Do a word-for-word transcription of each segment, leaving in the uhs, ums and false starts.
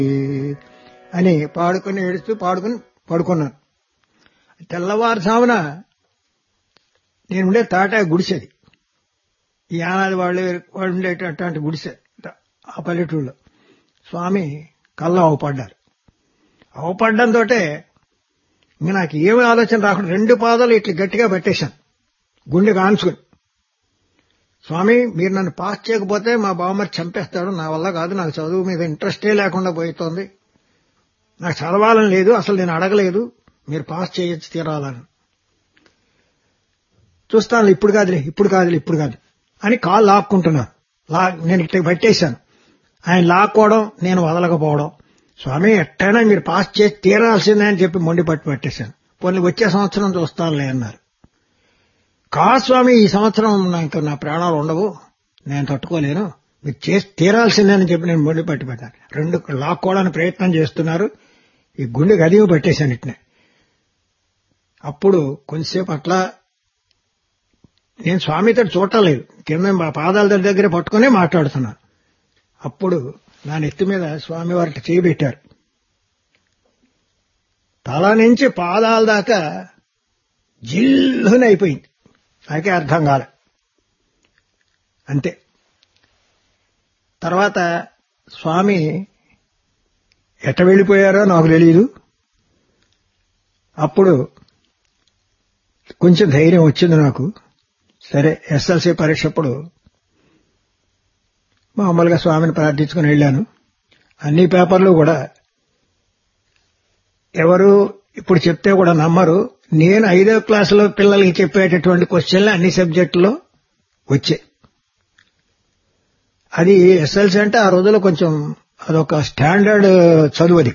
అని పాడుకుని ఏడుస్తూ పాడుకుని పడుకున్నాను. తెల్లవారుజామున నేనుండే తాటా గుడిసెది, ఈ యానాది వాళ్ళు వాళ్ళు ఉండేటటువంటి గుడిసె ఆ పల్లెటూళ్ళలో. స్వామి కళ్ళం అవపడ్డారు. అవపడ్డంతో ఇంక నాకు ఏమి ఆలోచన రాకుండా రెండు పాదాలు ఇట్లా గట్టిగా పెట్టేశాను, గుండె కాన్చుకుని. స్వామి, మీరు నన్ను పాస్ చేయకపోతే మా బావమరి చంపేస్తాడు, నా వల్ల కాదు, నాకు చదువు మీద ఇంట్రెస్టే లేకుండా పోతుంది, నాకు చదవాలని లేదు, అసలు నేను అడగలేదు, మీరు పాస్ చేయొచ్చు తీరాలని. చూస్తాను, ఇప్పుడు కాదులే ఇప్పుడు కాదులే ఇప్పుడు కాదు అని కాళ్ళు లాక్కుంటున్నారు. లా నేను ఇట్లా పెట్టేశాను. ఆయన లాక్కోవడం, నేను వదలకపోవడం. స్వామి ఎట్టైనా మీరు పాస్ చేసి తీరాల్సిందే అని చెప్పి మొండి పట్టు పెట్టేశాను. పోనీ వచ్చే సంవత్సరం చూస్తానులే అన్నారు. కా స్వామి, ఈ సంవత్సరం నాకు నా ప్రాణాలు ఉండవు, నేను తట్టుకోలేను, మీరు చేసి తీరాల్సిందే అని చెప్పి నేను మొండి పట్టు పెట్టాను. రెండు లాక్కోవడానికి ప్రయత్నం చేస్తున్నారు. ఈ గుండె గదివి పట్టేశాను ఇట్నే. అప్పుడు కొంచెంసేపు అట్లా నేను స్వామితో చూడలేదు, కింద మా పాదాల దగ్గర పట్టుకునే మాట్లాడుతున్నాను. అప్పుడు నా నెత్తి మీద స్వామి వారికి చేయబెట్టారు. తల నుంచి పాదాల దాకా జిల్లుని అయిపోయింది. నాకే అర్థం కాలే. అంతే. తర్వాత స్వామి ఎట్ట వెళ్ళిపోయారో నాకు తెలియదు. అప్పుడు కొంచెం ధైర్యం వచ్చింది నాకు. సరే, ఎస్ఎల్సీ పరీక్ష అప్పుడు మామూలుగా స్వామిని ప్రార్థించుకుని వెళ్ళాను. అన్ని పేపర్లు కూడా ఎవరు ఇప్పుడు చెప్తే కూడా నమ్మరు, నేను ఐదో క్లాసులో పిల్లలకి చెప్పేటటువంటి క్వశ్చన్లు అన్ని సబ్జెక్టులో వచ్చాయి. అది ఎస్ఎల్సీ అంటే ఆ రోజుల్లో కొంచెం అదొక స్టాండర్డ్ చదువు. అది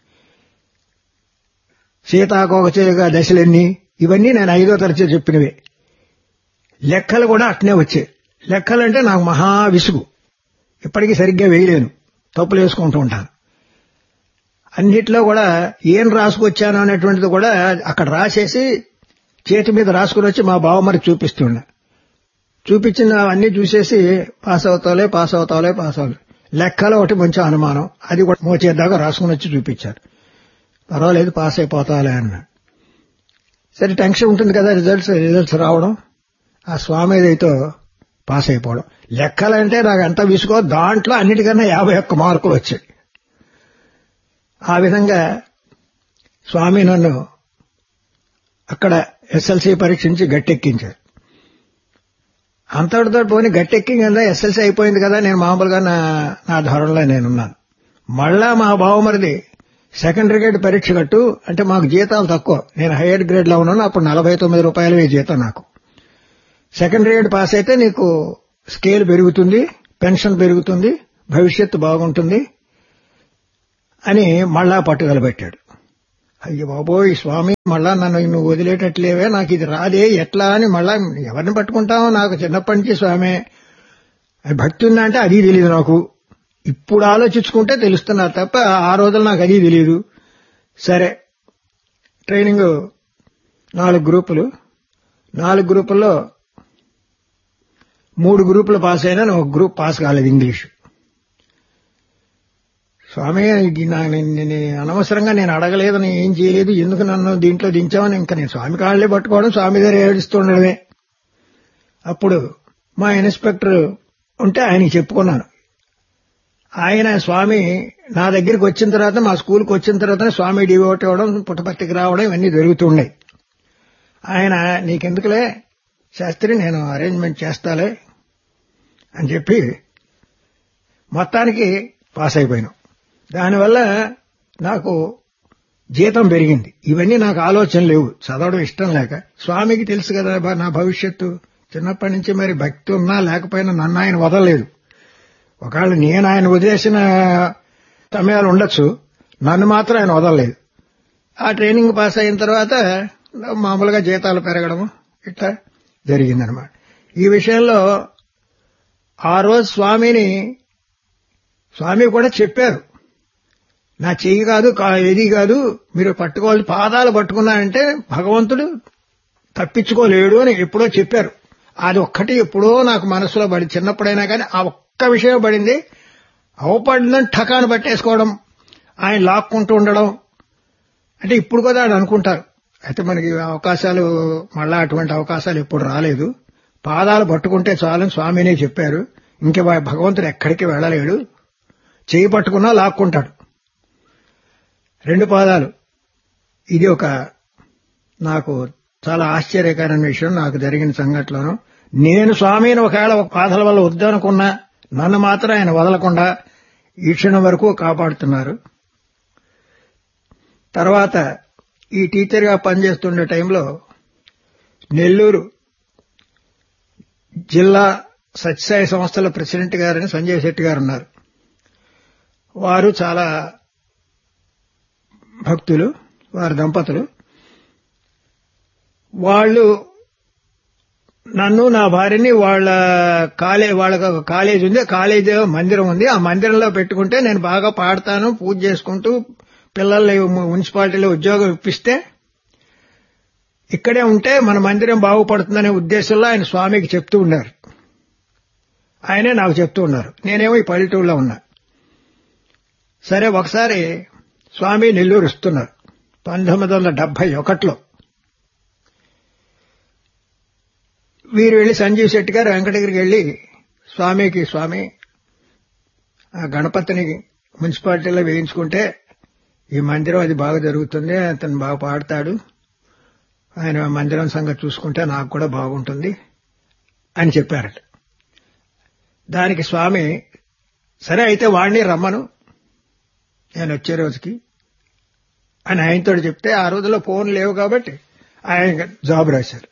సీతాకోకచిలుక దశలన్నీ, ఇవన్నీ నేను ఐదో తరగతి చెప్పినవే. లెక్కలు కూడా అట్నే వచ్చాయి. లెక్కలంటే నాకు మహా విసుగు, ఇప్పటికీ సరిగ్గా వేయలేను, తప్పులు వేసుకుంటూ ఉంటాను. అన్నిట్లో కూడా ఏం రాసుకొచ్చాను అనేటువంటిది కూడా అక్కడ రాసేసి చేతి మీద రాసుకుని వచ్చి మా బావమరికి చూపిస్తున్నా. చూపించిన అవన్నీ చూసేసి పాస్ అవుతాలే పాస్ అవుతాలే పాస్ అవుతాలే. లెక్కలో ఒకటి మంచి అనుమానం, అది కూడా మోచేద్దాకా రాసుకుని వచ్చి చూపించారు. పర్వాలేదు పాస్ అయిపోతాలే అన్నాడు. సరే, టెన్షన్ ఉంటుంది కదా రిజల్ట్స్ రిజల్ట్స్ రావడం. ఆ స్వామి ఏదైతే పాస్ అయిపోవడం. లెక్కలంటే నాకు ఎంత విసుకో, దాంట్లో అన్నిటికన్నా యాభై ఒక్క మార్కులు వచ్చాయి. ఆ విధంగా స్వామి నన్ను అక్కడ ఎస్ఎల్సీ పరీక్షించి గట్టెక్కించారు. అంతటితో పోనీ గట్టెక్కి కదా ఎస్ఎల్సీ అయిపోయింది కదా, నేను మామూలుగా నా నా ధోరణిలో నేనున్నాను. మళ్ళా మా బావమరిది సెకండరీ గ్రేడ్ పరీక్ష కట్టు అంటే మాకు జీతాలు తక్కువ, నేను హైయర్ గ్రేడ్ లో ఉన్నాను. అప్పుడు నలభై తొమ్మిది రూపాయలే జీతం నాకు. సెకండరీ గ్రేడ్ పాస్ అయితే నీకు స్కేల్ పెరుగుతుంది, పెన్షన్ పెరుగుతుంది, భవిష్యత్తు బాగుంటుంది అని మళ్ళా పట్టుదల పెట్టాడు. అయ్యో బాబోయ్ స్వామి, మళ్ళా నన్ను నువ్వు వదిలేటట్లేవే, నాకు ఇది రాదే ఎట్లా అని మళ్ళా ఎవరిని పట్టుకుంటామో. నాకు చిన్నప్పటి నుంచి స్వామి భక్తి ఉందా అంటే అది తెలియదు నాకు. ఇప్పుడు ఆలోచించుకుంటే తెలుస్తున్నా తప్ప ఆ రోజులు నాకు అది తెలియదు. సరే, ట్రైనింగ్ నాలుగు గ్రూపులు నాలుగు గ్రూపుల్లో మూడు గ్రూపులు పాస్ అయినా ఒక గ్రూప్ పాస్ కాలేదు, ఇంగ్లీష్. స్వామి అనవసరంగా నేను అడగలేదు, నేను ఏం చేయలేదు, ఎందుకు నన్ను దీంట్లో దించామని ఇంకా నేను స్వామి కాళ్ళే పట్టుకోవడం, స్వామి దగ్గర ఏడుస్తుండడమే. అప్పుడు మా ఇన్స్పెక్టర్ ఉంటే ఆయనకి చెప్పుకున్నాను. ఆయన స్వామి నా దగ్గరికి వచ్చిన తర్వాత, మా స్కూల్కి వచ్చిన తర్వాత స్వామి డివోట్ అవ్వడం, పుట్టపర్తికి రావడం ఇవన్నీ జరుగుతున్నాయి. ఆయన నీకెందుకులే శాస్త్రి, నేను అరేంజ్మెంట్ చేస్తాలే అని చెప్పి మొత్తానికి పాస్ అయిపోయినాం. దానివల్ల నాకు జీతం పెరిగింది. ఇవన్నీ నాకు ఆలోచన లేవు, చదవడం ఇష్టం లేక. స్వామికి తెలుసు కదా నా భవిష్యత్తు, చిన్నప్పటి నుంచి మరి భక్తి ఉన్నా లేకపోయినా నన్ను ఆయన వదలలేదు. ఒకవేళ నేను ఆయన వదిలేసిన సమయాలు ఉండొచ్చు, నన్ను మాత్రం ఆయన వదలలేదు. ఆ ట్రైనింగ్ పాస్ అయిన తర్వాత మామూలుగా జీతాలు పెరగడము ఇట్లా జరిగిందనమాట. ఈ విషయంలో ఆ రోజు స్వామిని స్వామి కూడా చెప్పారు, నా చెయ్యి కాదు ఏది కాదు, మీరు పట్టుకోవాలి, పాదాలు పట్టుకున్నారంటే భగవంతుడు తప్పించుకోలేడు అని ఎప్పుడో చెప్పారు. అది ఒక్కటి ఎప్పుడో నాకు మనసులో పడి, చిన్నప్పుడైనా కానీ ఆ ఒక్క విషయం పడింది. అవపడిందని ఠకాను పట్టేసుకోవడం, ఆయన లాక్కుంటూ ఉండడం అంటే ఇప్పుడు కదా అని అనుకుంటారు. అయితే మనకి అవకాశాలు మళ్ళా అటువంటి అవకాశాలు ఎప్పుడు రాలేదు. పాదాలు పట్టుకుంటే చాలని స్వామినే చెప్పారు. ఇంక భగవంతుడు ఎక్కడికి వెళ్ళలేడు. చేయి పట్టుకున్నా లాక్కుంటాడు. రెండు పాదాలు. ఇది ఒక నాకు చాలా ఆశ్చర్యకరమైన విషయం. నాకు జరిగిన సంఘటనలోను నేను స్వామిని ఒకవేళ ఒక బాధల వల్ల వద్దనుకున్నా నన్ను మాత్రం ఆయన వదలకుండా ఈ క్షణం వరకు కాపాడుతున్నారు. తర్వాత ఈ టీచర్గా పనిచేస్తుండే టైంలో నెల్లూరు జిల్లా సత్యసాయి సంస్థల ప్రెసిడెంట్ గారని సంజయ్ శెట్టి గారు ఉన్నారు. వారు చాలా భక్తులు, వారి దంపతులు. వాళ్ళు నన్ను నా భార్యని వాళ్ళ కాలే వాళ్ళకి ఒక కాలేజ్ ఉంది, కాలేజీ మందిరం ఉంది, ఆ మందిరంలో పెట్టుకుంటే నేను బాగా పాడతాను, పూజ చేసుకుంటూ పిల్లల్ని మున్సిపాలిటీలో ఉద్యోగం ఇప్పిస్తే ఇక్కడే ఉంటే మన మందిరం బాగుపడుతుందనే ఉద్దేశంలో ఆయన స్వామికి చెప్తూ ఉన్నారు. ఆయనే నాకు చెప్తూ ఉన్నారు. నేనేమో ఈ పల్లెటూరులో ఉన్నా. సరే ఒకసారి స్వామి నెల్లూరు వస్తున్నారు పంతొమ్మిది వందల డెబ్బై ఒకటిలో. వీరు వెళ్లి సంజీవ్ శెట్టి గారు వెంకటగిరికి వెళ్లి స్వామికి స్వామి ఆ గణపతిని మున్సిపాలిటీలో వేయించుకుంటే ఈ మందిరం అది బాగా జరుగుతుంది, అతను బాగా పాడతాడు, ఆయన మందిరం సంగతి చూసుకుంటే నాకు కూడా బాగుంటుంది అని చెప్పారట. దానికి స్వామి సరే అయితే వాడిని రమ్మను నేను వచ్చే రోజుకి అని ఆయనతో చెప్తే ఆ రోజుల్లో ఫోన్ లేవు కాబట్టి ఆయన జాబ్ రాశారు.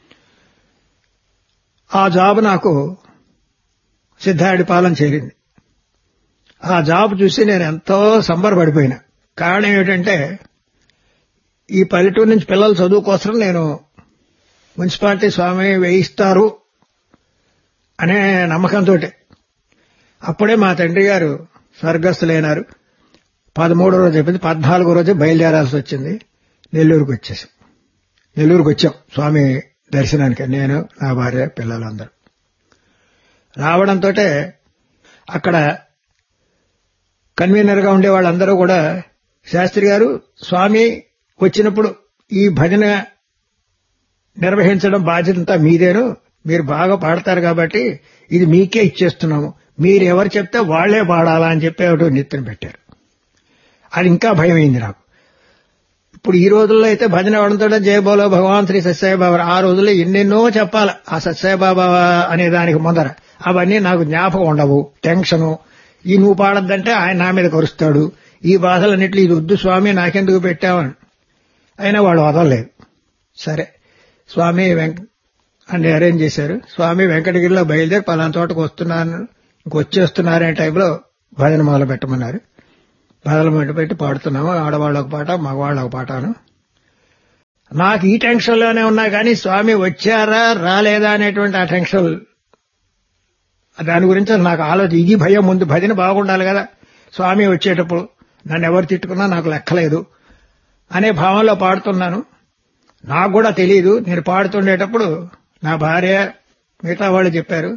ఆ జాబ్ నాకు సిద్ధాడిపాలెం చేరింది. ఆ జాబ్ చూసి నేను ఎంతో సంబరపడిపోయినా. కారణం ఏమిటంటే ఈ పల్లెటూరు నుంచి పిల్లల చదువు కోసం నేను మున్సిపాలిటీ స్వామి వేయిస్తారు అనే నమ్మకంతో అప్పుడే మా తండ్రి గారు స్వర్గస్థులైనారు. పదమూడో రోజు చెప్పింది, పద్నాలుగో రోజు బయలుదేరాల్సి వచ్చింది. నెల్లూరుకు వచ్చేసాం. నెల్లూరుకు వచ్చాం స్వామి దర్శనానికి, నేను నా భార్య పిల్లలందరూ. రావడంతో అక్కడ కన్వీనర్ గా ఉండే వాళ్ళందరూ కూడా శాస్త్రి గారు స్వామి వచ్చినప్పుడు ఈ భజన నిర్వహించడం బాధ్యతంతా మీదేను, మీరు బాగా పాడతారు కాబట్టి ఇది మీకే ఇచ్చేస్తున్నాము, మీరు ఎవరు చెప్తే వాళ్లే పాడాలా అని చెప్పి ఒకటి నిత్యం పెట్టారు. అది ఇంకా భయం అయింది నాకు. ఇప్పుడు ఈ రోజుల్లో అయితే భజన అవడంతో జయ బోలో భగవాన్ శ్రీ సత్యసాయిబాబా, ఆ రోజుల్లో ఎన్నెన్నో చెప్పాలి ఆ సత్యసాయిబాబా అనే దానికి ముందర. అవన్నీ నాకు జ్ఞాపకం ఉండవు. టెన్షను, ఈ నువ్వు పాడద్దంటే ఆయన నా మీద కరుస్తాడు, ఈ బాధలన్నిట్లు ఇది వద్దు స్వామి నాకెందుకు పెట్టావని. అయినా వాళ్ళు వదలలేదు. సరే స్వామి వెంక అన్ని అరేంజ్ చేశారు. స్వామి వెంకటగిరిలో బయలుదేరి పలానా తోటకు వస్తున్నాను, ఇంకొచ్చేస్తున్నారనే టైంలో భజన మొదలు పెట్టమన్నారు. భజన మొదలు పెట్టి పాడుతున్నాము. ఆడవాళ్ళు ఒక పాట, మగవాళ్ళు ఒక పాటను. నాకు ఈ టెన్షన్లోనే ఉన్నా కానీ స్వామి వచ్చారా రాలేదా అనేటువంటి ఆ టెన్షన్, దాని గురించి నాకు ఆలోచన. ఇది భయం. ముందు భజన బాగుండాలి కదా, స్వామి వచ్చేటప్పుడు నన్ను ఎవరు తిట్టుకున్నా నాకు లెక్కలేదు అనే భావంలో పాడుతున్నాను. నాకు కూడా తెలియదు. నేను పాడుతుండేటప్పుడు నా భార్య మిగతా వాళ్ళు చెప్పారు,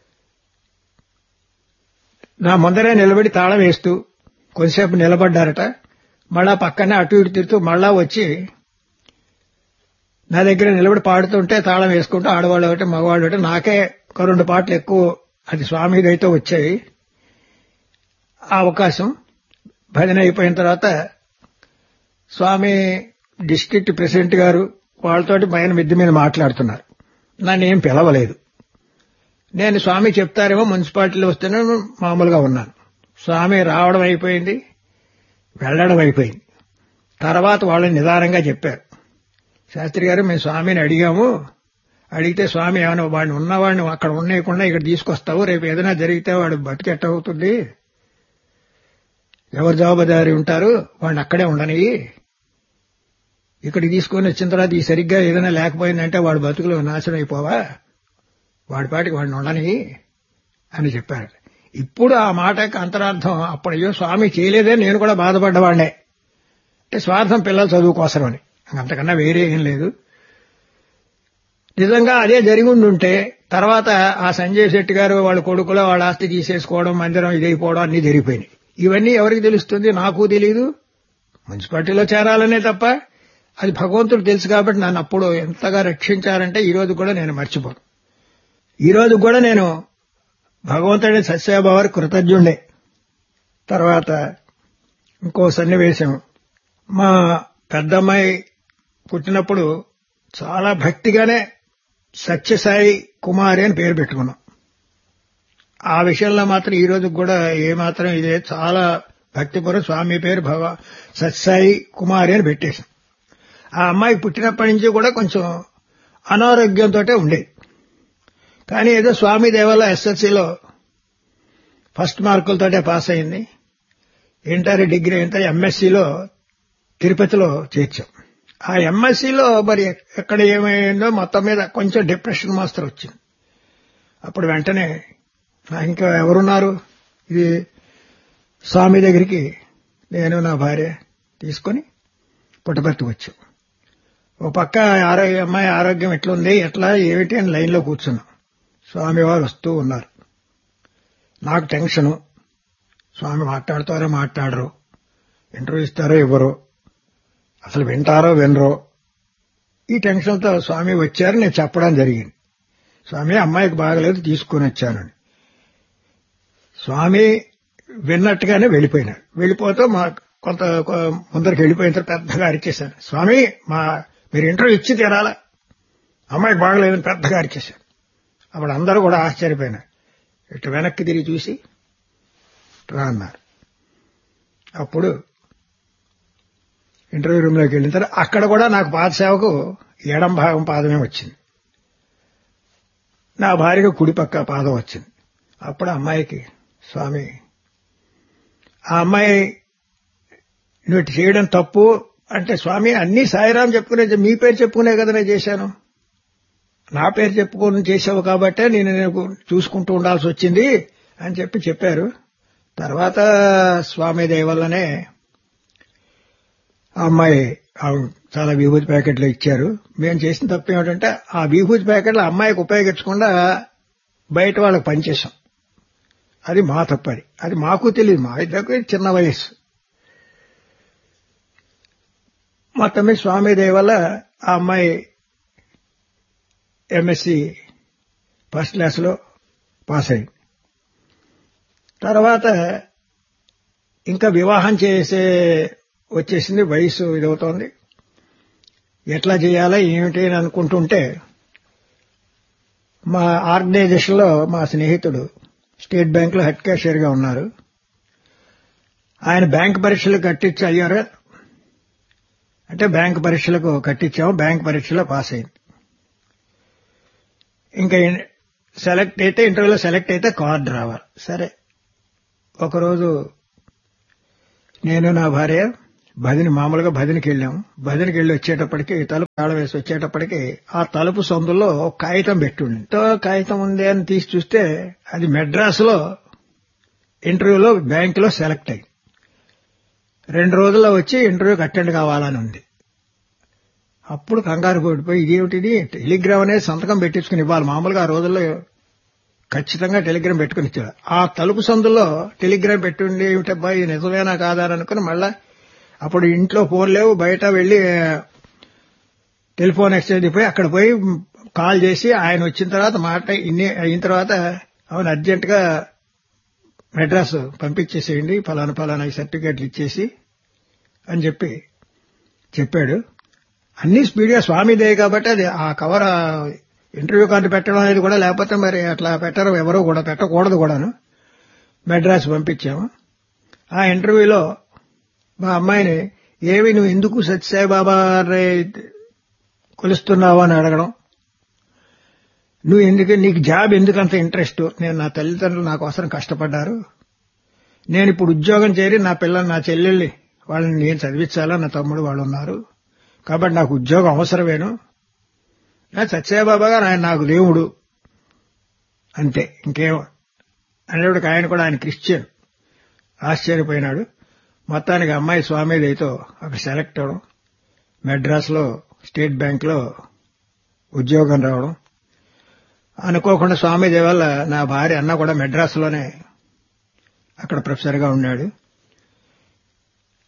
నా ముందరే నిలబడి తాళం వేస్తూ కొద్దిసేపు నిలబడ్డారట. మళ్ళా పక్కనే అటు ఇటు తిరుగుతూ మళ్ళా వచ్చి నా దగ్గర నిలబడి పాడుతుంటే తాళం వేసుకుంటూ ఆడవాళ్ళు ఒకటి మగవాళ్ళు ఒకటి, నాకే ఒక రెండు పాటలు ఎక్కువ అది స్వామిదైతే వచ్చాయి. ఆ అవకాశం భజన అయిపోయిన తర్వాత స్వామి డిస్ట్రిక్ట్ ప్రెసిడెంట్ గారు వాళ్ళతోటి పైన మిద్ది మీద మాట్లాడుతున్నారు. నన్ను ఏం పిలవలేదు. నేను స్వామి చెప్తారేమో మున్సిపాలిటీలో వస్తేనే మామూలుగా ఉన్నాను. స్వామి రావడం అయిపోయింది, వెళ్లడం అయిపోయింది. తర్వాత వాళ్ళని నిదానంగా చెప్పారు, శాస్త్రి గారు మేము స్వామిని అడిగాము, అడిగితే స్వామి ఏమైనా వాడిని ఉన్నవాడిని అక్కడ ఉండేయకుండా ఇక్కడ తీసుకొస్తావు, రేపు ఏదైనా జరిగితే వాడు బతికెట్ట అవుతుంది, ఎవరు జవాబుదారీ ఉంటారు, వాడిని అక్కడే ఉండని, ఇక్కడికి తీసుకొని వచ్చిన తర్వాత ఈ సరిగ్గా ఏదైనా లేకపోయిందంటే వాడు బతుకులు నాశనం అయిపోవా, వాడి పాటికి వాడిని ఉండని అని చెప్పారు. ఇప్పుడు ఆ మాటకి అంతరార్థం, అప్పుడయ్యో స్వామి చేయలేదే నేను కూడా బాధపడ్డవాడినే, అంటే స్వార్థం పిల్లల చదువు కోసమని, అంతకన్నా వేరే ఏం లేదు. నిజంగా అదే జరిగి ఉండుంటే తర్వాత ఆ సంజయ్ శెట్టి గారు వాళ్ళ కొడుకులో వాళ్ళ ఆస్తి తీసేసుకోవడం, మందిరం ఇదైపోవడం అన్ని జరిగిపోయినాయి. ఇవన్నీ ఎవరికి తెలుస్తుంది? నాకు తెలియదు. మున్సిపాలిటీలో చేరాలనే తప్ప అది భగవంతుడు తెలుసు కాబట్టి నన్ను అప్పుడు ఎంతగా రక్షించారంటే ఈ రోజు కూడా నేను మర్చిపోను. ఈ రోజు కూడా నేను భగవంతుడి సత్యభావారి కృతజ్ఞుడే. తర్వాత ఇంకో సన్నివేశం, మా పెద్దమ్మాయి పుట్టినప్పుడు చాలా భక్తిగానే సత్యసాయి కుమారి అని పేరు పెట్టుకున్నాం. ఆ విషయంలో మాత్రం ఈ రోజు కూడా ఏమాత్రం ఇదే చాలా భక్తిపూర్వక స్వామి పేరు భగ సత్యసాయి కుమారి అని పెట్టేశాం. ఆ అమ్మాయి పుట్టినప్పటి నుంచి కూడా కొంచెం అనారోగ్యంతో ఉండేది. కానీ ఏదో స్వామి దేవల్ల ఎస్ఎస్సీలో ఫస్ట్ మార్కులతోటే పాస్ అయింది. ఇంటర్ డిగ్రీ ఇంటర్ ఎంఎస్సీలో తిరుపతిలో చేర్చాం. ఆ ఎంఎస్సీలో మరి ఎక్కడ ఏమైందో మొత్తం మీద కొంచెం డిప్రెషన్ మాస్టర్ వచ్చింది. అప్పుడు వెంటనే నాకు ఇంకా ఎవరున్నారు, ఇది స్వామి దగ్గరికి నేను నా భార్య తీసుకుని పుట్టపర్తి వచ్చాం. ఓ పక్క ఆరోగ్య అమ్మాయి ఆరోగ్యం ఎట్లుంది ఎట్లా ఏమిటి అని లైన్లో కూర్చున్నాం. స్వామివారు వస్తూ ఉన్నారు. నాకు టెన్షను, స్వామి మాట్లాడతారో మాట్లాడరు, ఇంటర్వ్యూ ఇస్తారో ఇవ్వరు, అసలు వింటారో వినరో, ఈ టెన్షన్తో స్వామి వచ్చారు. నేను చెప్పడం జరిగింది, స్వామి అమ్మాయికి బాగలేదు తీసుకుని వచ్చానని. స్వామి విన్నట్టుగానే వెళ్ళిపోయినారు. వెళ్ళిపోతూ మా కొంత ముందరికి వెళ్ళిపోయిన తర్వాత పెద్దగా అరిచేశాను, స్వామి మా మీరు ఇంటర్వ్యూ ఇచ్చి తీరాలా, అమ్మాయికి బాగలేదని పెద్దగా అరిచేశాను. అప్పుడు అందరూ కూడా ఆశ్చర్యపోయినారు. ఇటు వెనక్కి తిరిగి చూసి రా అన్నారు. అప్పుడు ఇంటర్వ్యూ రూమ్లోకి వెళ్ళిన తర్వాత అక్కడ కూడా నాకు పాదసేవకు ఎడం భాగం పాదమే వచ్చింది, నా భార్యకు కుడి పక్క పాదం వచ్చింది. అప్పుడు అమ్మాయికి స్వామి, ఆ అమ్మాయి నువ్వు చేయడం తప్పు అంటే, స్వామి అన్ని సాయిరాం చెప్పుకునే మీ పేరు చెప్పుకునే కదా నేను చేశాను, నా పేరు చెప్పుకొని చేసావు కాబట్టే నేను నేను చూసుకుంటూ ఉండాల్సి వచ్చింది అని చెప్పి చెప్పారు. తర్వాత స్వామి దయ వల్లనే ఆ అమ్మాయి చాలా విభూతి ప్యాకెట్లు ఇచ్చారు. మేము చేసిన తప్పు ఏమిటంటే ఆ విభూతి ప్యాకెట్లు అమ్మాయికి ఉపయోగించకుండా బయట వాళ్ళకి పనిచేశాం. అది మా తప్పది, అది మాకు తెలియదు, మా ఇద్దరికి చిన్న వయస్సు. మొత్తం మీద స్వామి దయ వల్ల ఆ అమ్మాయి ఎంఎస్సి ఫస్ట్ క్లాస్లో పాస్ అయింది. తర్వాత ఇంకా వివాహం చేసే వచ్చేసింది, వయసు ఇదవుతోంది. ఎట్లా చేయాలా ఏమిటి అని అనుకుంటుంటే మా ఆర్గనైజేషన్లో మా స్నేహితుడు స్టేట్ బ్యాంకులో హెడ్ క్యాషియర్గా ఉన్నారు. ఆయన బ్యాంక్ పరీక్షలు కట్టించి అయ్యారు అంటే బ్యాంక్ పరీక్షలకు కట్టించాము. బ్యాంక్ పరీక్షలో పాస్ అయింది. ఇంకా సెలెక్ట్ అయితే ఇంటర్వ్యూలో సెలెక్ట్ అయితే కార్డు రావాలి. సరే, ఒకరోజు నేను నా భార్య భజని మామూలుగా భజనకి వెళ్ళాము. భజనకి వెళ్ళి వచ్చేటప్పటికి తలుపు తాళం వేసి వచ్చేటప్పటికి ఆ తలుపు సందులో ఒక కాగితం పెట్టుండి, ఎంతో కాగితం ఉంది అని తీసి చూస్తే అది మెడ్రాస్లో ఇంటర్వ్యూలో బ్యాంకులో సెలెక్ట్ అయింది. రెండు రోజుల్లో వచ్చి ఇంటర్వ్యూకి అటెండ్ కావాలని ఉంది. అప్పుడు కంగారు పడిపోయి ఇదేమిటిది, టెలిగ్రామ్ అనేది సంతకం పెట్టించుకుని ఇవ్వాలి. మామూలుగా ఆ రోజుల్లో ఖచ్చితంగా టెలిగ్రామ్ పెట్టుకుని ఇచ్చాడు. ఆ తలుపు సందులో టెలిగ్రామ్ పెట్టుండి ఏమిటబ్బా ఇది నిజమేనా కాదా అని అనుకుని మళ్ళా అప్పుడు ఇంట్లో ఫోన్ లేవు, బయట వెళ్లి టెలిఫోన్ ఎక్స్చేంజ్ పోయి అక్కడ పోయి కాల్ చేసి ఆయన వచ్చిన తర్వాత మాట ఇన్ని అయిన తర్వాత అవును అర్జెంటుగా మెడ్రాస్ పంపించేసేయండి, ఫలానా ఫలానా సర్టిఫికేట్లు ఇచ్చేసి అని చెప్పి చెప్పాడు. అన్ని స్పీడ్గా స్వామి దయ కాబట్టి అది ఆ కవర్ ఇంటర్వ్యూ కార్డు పెట్టడం అనేది కూడా, లేకపోతే మరి అట్లా పెట్టరు, ఎవరో కూడా పెట్టకూడదు కూడాను. మెడ్రాస్ పంపించాము. ఆ ఇంటర్వ్యూలో మా అమ్మాయిని ఏవి నువ్వు ఎందుకు సత్యసాయి బాబా కొలుస్తున్నావు అని అడగడం, నువ్వు ఎందుకు నీకు జాబ్ ఎందుకంత ఇంట్రెస్ట్, నేను నా తల్లిదండ్రులు నా కోసం కష్టపడ్డారు, నేను ఇప్పుడు ఉద్యోగం చేరి నా పిల్లల్ని నా చెల్లెల్ని వాళ్ళని నేను చదివించాలా, నా తమ్ముడు వాళ్ళు ఉన్నారు కాబట్టి నాకు ఉద్యోగం అవసరమేను, సత్యసాయి బాబా గారు ఆయన నాకు దేవుడు అంతే ఇంకేం అనేవాడికి. ఆయన కూడా ఆయన క్రిస్టియన్. ఆశ్చర్యపోయినాడు. మొత్తానికి అమ్మాయి స్వామి దయతో అక్కడ సెలెక్ట్ అవడం, మెడ్రాస్లో స్టేట్ బ్యాంక్లో ఉద్యోగం రావడం. అనుకోకుండా స్వామి దయ వల్ల నా భార్య అన్న కూడా మెడ్రాస్లోనే అక్కడ ప్రొఫెసర్గా ఉన్నాడు.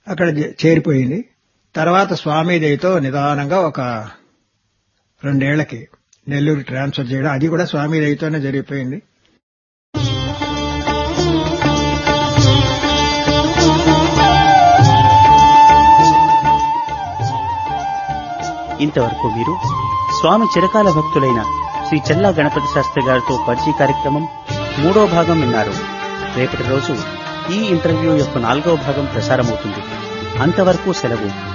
అక్కడ చేరిపోయింది. తర్వాత స్వామి దయతో నిదానంగా ఒక రెండేళ్లకి నెల్లూరు ట్రాన్స్ఫర్ చేయడం, అది కూడా స్వామి దయతోనే జరిగిపోయింది. ఇంతవరకు మీరు స్వామి చిరకాల భక్తులైన శ్రీ చెల్లా గణపతి శాస్త్రి గారితో పరిచయ కార్యక్రమం మూడో భాగం విన్నారు. రేపటి రోజు ఈ ఇంటర్వ్యూ యొక్క నాలుగో భాగం ప్రసారమవుతుంది. అంతవరకు సెలవు.